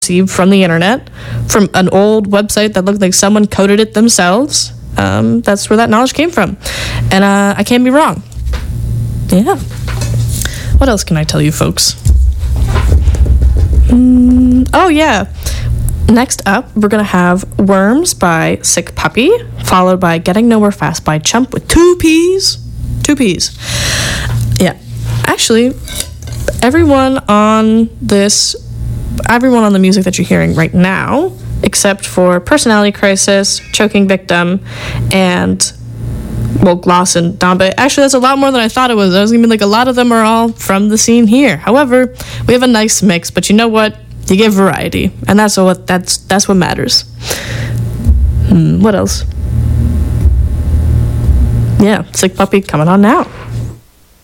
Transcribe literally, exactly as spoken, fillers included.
received from the internet, from an old website that looked like someone coded it themselves. Um, that's where that knowledge came from. And uh, I can't be wrong. Yeah. What else can I tell you, folks? Mm, oh, yeah. Next up, we're going to have Worms by Sick Puppy, followed by Getting Nowhere Fast by Chump with two P's. Two P's. Yeah. Actually, everyone on this, everyone on the music that you're hearing right now, except for Personality Crisis, Choking Victim, and, well, Gloss and Dambe. Actually, that's a lot more than I thought it was. I was going to be like, a lot of them are all from the scene here. However, we have a nice mix, but you know what? You get variety, and that's what that's that's what matters. Hmm, what else? Yeah, Sick Puppy coming on now.